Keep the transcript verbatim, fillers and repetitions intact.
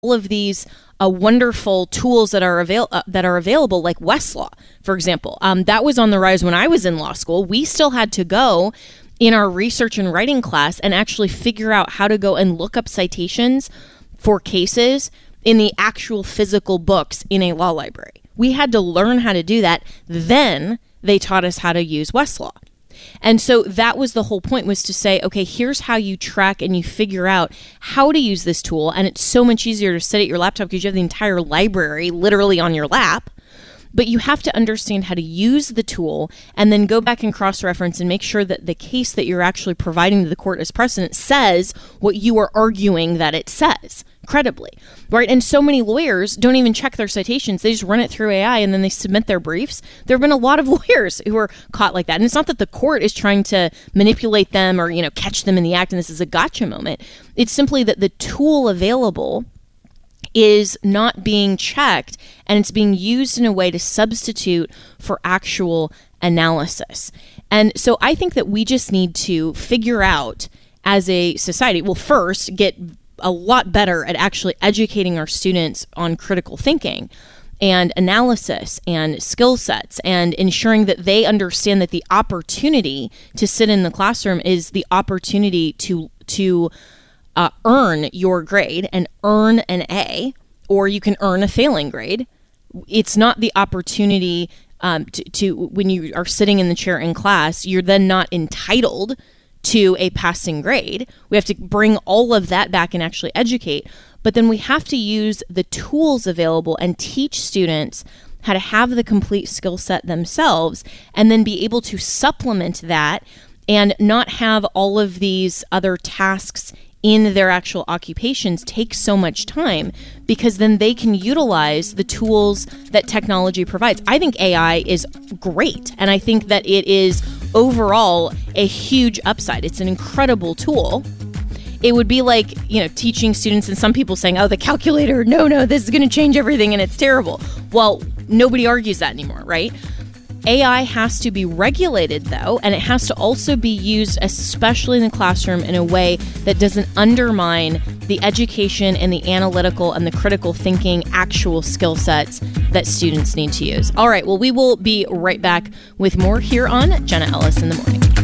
all of these uh, wonderful tools that are avail- uh, that are available, like Westlaw, for example. Um, that was on the rise when I was in law school. We still had to go in our research and writing class and actually figure out how to go and look up citations for cases in the actual physical books in a law library. We had to learn how to do that. Then they taught us how to use Westlaw. And so that was the whole point, was to say, okay, here's how you track and you figure out how to use this tool. And it's so much easier to sit at your laptop because you have the entire library literally on your lap. But you have to understand how to use the tool and then go back and cross-reference and make sure that the case that you're actually providing to the court as precedent says what you are arguing that it says, credibly, right? And so many lawyers don't even check their citations. They just run it through A I and then they submit their briefs. There have been a lot of lawyers who are caught like that. And it's not that the court is trying to manipulate them or, you know, catch them in the act and this is a gotcha moment. It's simply that the tool available is not being checked and it's being used in a way to substitute for actual analysis. And so I think that we just need to figure out as a society, well, first, get a lot better at actually educating our students on critical thinking and analysis and skill sets and ensuring that they understand that the opportunity to sit in the classroom is the opportunity to to Uh, earn your grade and earn an A, or you can earn a failing grade. It's not the opportunity um, to, to, when you are sitting in the chair in class, you're then not entitled to a passing grade. We have to bring all of that back and actually educate. But then we have to use the tools available and teach students how to have the complete skill set themselves and then be able to supplement that and not have all of these other tasks in their actual occupations take so much time, because then they can utilize the tools that technology provides. I think A I is great, and I think that it is overall a huge upside. It's an incredible tool. It would be like, you know, teaching students and some people saying, oh, the calculator, no, no, this is going to change everything and it's terrible. Well, nobody argues that anymore, right? A I has to be regulated, though, and it has to also be used, especially in the classroom, in a way that doesn't undermine the education and the analytical and the critical thinking actual skill sets that students need to use. All right, well, we will be right back with more here on Jenna Ellis in the Morning.